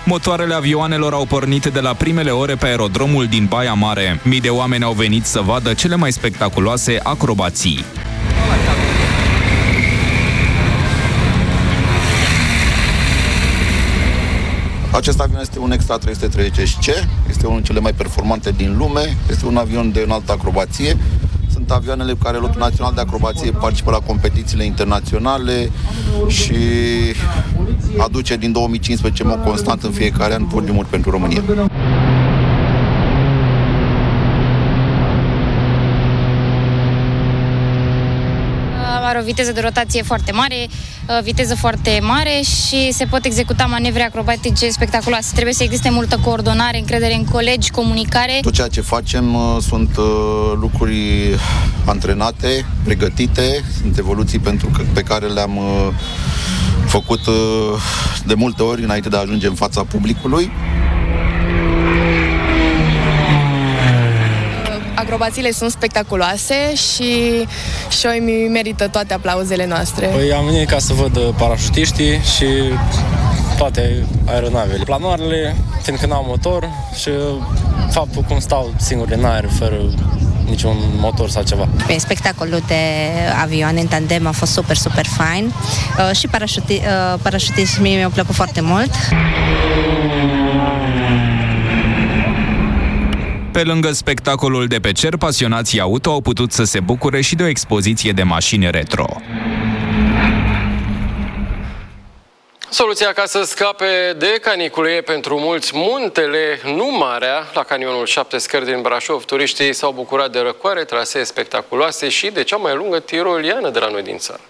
Motoarele avioanelor au pornit de la primele ore pe aerodromul din Baia Mare. Mii de oameni au venit să vadă cele mai spectaculoase acrobații. Acest avion este un Extra 330C, este unul dintre cele mai performante din lume, este un avion de înaltă acrobație. Sunt avioanele cu care Lotul Național de Acrobație participă la competițiile internaționale și aduce din 2015 în mod constant în fiecare an podiumuri pentru România. Are o viteză de rotație foarte mare, viteză foarte mare și se pot executa manevre acrobatice spectaculoase. Trebuie să existe multă coordonare, încredere în colegi, comunicare. Tot ceea ce facem sunt lucruri antrenate, pregătite, sunt evoluții pe care le-am făcut de multe ori înainte de a ajunge în fața publicului. Acrobațiile sunt spectaculoase și show-ul merită toate aplauzele noastre. Păi am venit ca să văd parașutiștii și toate aeronavele. Planoarele, fiindcă n-au motor și faptul cum stau singuri în aer, fără niciun motor sau ceva. Spectacolul de avioane în tandem a fost super, super fain și parașutiștii mie mi-au plăcut foarte mult. Pe lângă spectacolul de pe cer, pasionații auto au putut să se bucure și de o expoziție de mașini retro. Soluția ca să scape de canicule e pentru mulți muntele, nu marea. La canionul 7 Scări din Brașov, turiștii s-au bucurat de răcoare, trasee spectaculoase și de cea mai lungă tiroliană de la noi din țară.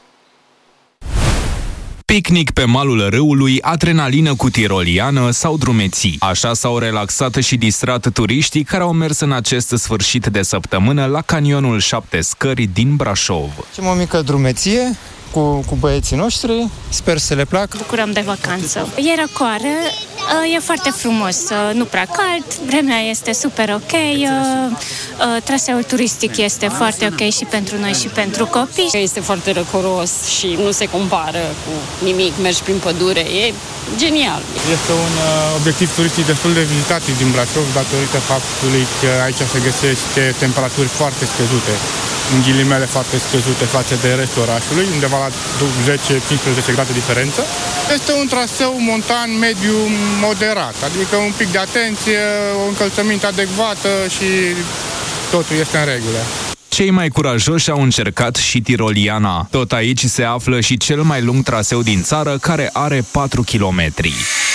Picnic pe malul râului, adrenalină cu tiroliană sau drumeții. Așa s-au relaxat și distrat turiștii care au mers în acest sfârșit de săptămână la canionul 7 Scări din Brașov. Facem o mică drumeție cu băieții noștri, sper să le placă. Bucurăm de vacanță. E răcoare, e foarte frumos, nu prea cald, vremea este super ok, traseul turistic este foarte ok și pentru noi și pentru copii. Este foarte răcoros și nu se compară cu nimic, mergi prin pădure, e genial. Este un obiectiv turistic destul de vizitat din Brașov datorită faptului că aici se găsește temperaturi foarte scăzute, în ghilimele foarte scăzute față de restul orașului, undeva la 10-15 grade diferență. Este un traseu montan mediu moderat, adică un pic de atenție, o încălțăminte adecvată și totul este în regulă. Cei mai curajoși au încercat și tiroliana. Tot aici se află și cel mai lung traseu din țară, care are 4 kilometri.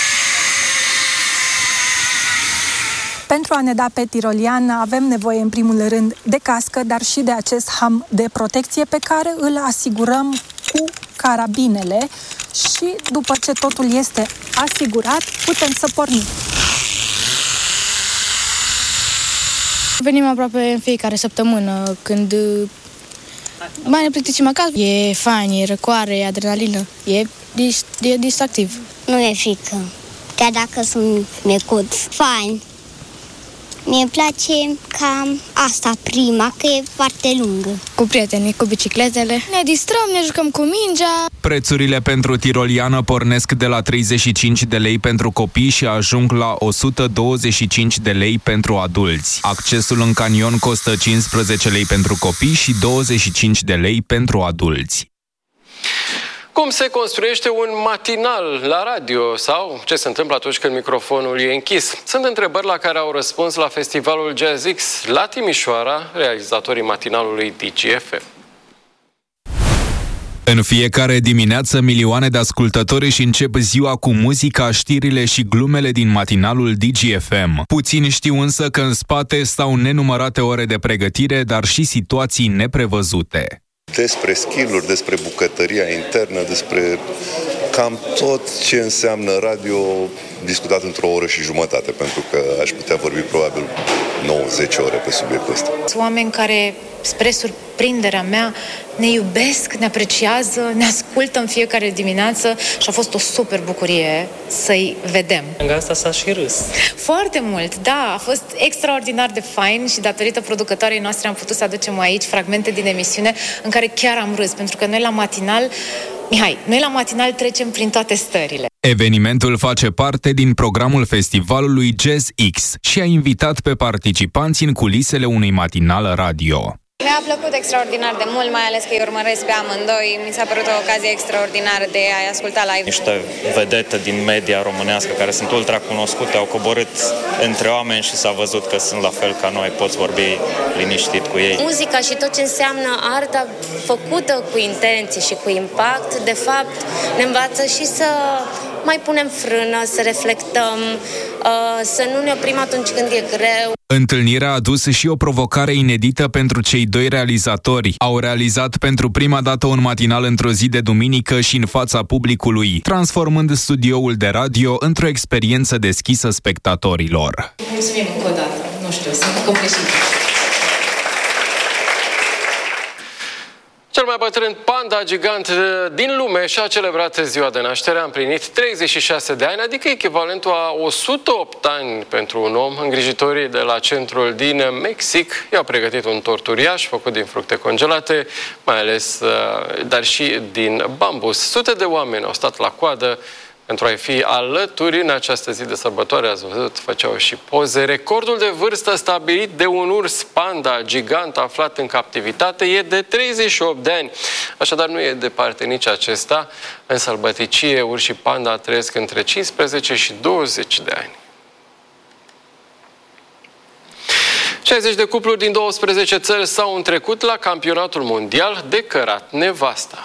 Pentru a ne da pe tiroliană avem nevoie în primul rând de cască, dar și de acest ham de protecție pe care îl asigurăm cu carabinele și după ce totul este asigurat, putem să pornim. Venim aproape în fiecare săptămână când mai ne plicticim acasă. E fain, e răcoare, e adrenalină, e distractiv. Nu e frică, chiar dacă sunt micuț. Fain. Mie îmi place cam asta prima, că e foarte lungă. Cu prietenii, cu bicicletele. Ne distrăm, ne jucăm cu mingea. Prețurile pentru tiroliană pornesc de la 35 de lei pentru copii și ajung la 125 de lei pentru adulți. Accesul în canion costă 15 lei pentru copii și 25 de lei pentru adulți. Cum se construiește un matinal la radio sau ce se întâmplă atunci când microfonul e închis? Sunt întrebări la care au răspuns la festivalul Jazz X la Timișoara, realizatorii matinalului DGFM. În fiecare dimineață, milioane de ascultători își încep ziua cu muzica, știrile și glumele din matinalul DGFM. Puțini știu însă că în spate stau nenumărate ore de pregătire, dar și situații neprevăzute. Despre skill-uri, despre bucătăria internă, despre cam tot ce înseamnă radio discutat într-o oră și jumătate, pentru că aș putea vorbi probabil 9-10 ore pe subiectul ăsta. Sunt oameni care, spre surprinderea mea, ne iubesc, ne apreciază, ne ascultă în fiecare dimineață și a fost o super bucurie să-i vedem. Lângă asta s-a și râs. Foarte mult, da, a fost extraordinar de fain și datorită producătoarei noastre am putut să aducem aici fragmente din emisiune în care chiar am râs, pentru că noi la matinal Mihai, noi la matinal trecem prin toate stările. Evenimentul face parte din programul festivalului Jazz X și a invitat pe participanți în culisele unui matinal radio. Mi-a plăcut extraordinar de mult, mai ales că îi urmăresc pe amândoi. Mi s-a părut o ocazie extraordinară de a-i asculta live. Niște vedete din media românească care sunt ultra cunoscute au coborât între oameni și s-a văzut că sunt la fel ca noi, poți vorbi liniștit cu ei. Muzica și tot ce înseamnă arta făcută cu intenție și cu impact, de fapt, ne învață și să mai punem frână, să reflectăm, să nu ne oprim atunci când e greu. Întâlnirea a adus și o provocare inedită pentru cei doi realizatori. Au realizat pentru prima dată un matinal într-o zi de duminică și în fața publicului, transformând studioul de radio într-o experiență deschisă spectatorilor. Mulțumim încă o dată. Nu știu, sunt copleșită. Cel mai bătrân panda gigant din lume și-a celebrat ziua de naștere, a împlinit 36 de ani, adică echivalentul a 108 ani pentru un om. Îngrijitorii de la centrul din Mexic i-au pregătit un tort uriaș făcut din fructe congelate, mai ales, dar și din bambus. Sute de oameni au stat la coadă pentru a-i fi alături în această zi de sărbătoare. Ați văzut, făceau și poze. Recordul de vârstă stabilit de un urs panda gigant aflat în captivitate e de 38 de ani. Așadar, nu e departe nici acesta. În sălbăticie, urșii panda trăiesc între 15 și 20 de ani. 60 de cupluri din 12 țări s-au întrecut la campionatul mondial de cărat nevasta.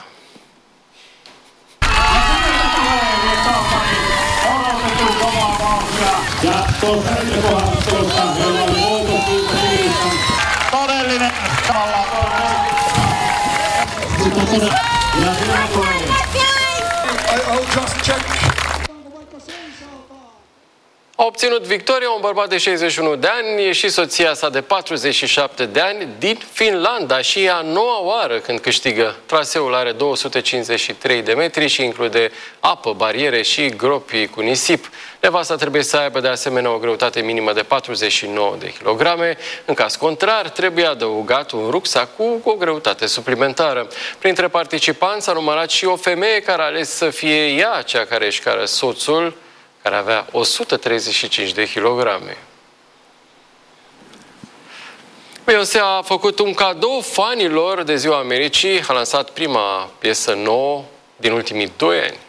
A obținut victoria un bărbat de 61 de ani, e și soția sa de 47 de ani din Finlanda și e a noua oară când câștigă. Traseul are 253 de metri și include apă, bariere și gropi cu nisip. Nevasta trebuie să aibă de asemenea o greutate minimă de 49 de kilograme. În caz contrar, trebuie adăugat un rucsac cu o greutate suplimentară. Printre participanți s-a numărat și o femeie care a ales să fie ea cea care își cară soțul, care avea 135 de kilograme. Beyoncé a făcut un cadou fanilor de Ziua Americii, a lansat prima piesă nouă din ultimii 2 ani.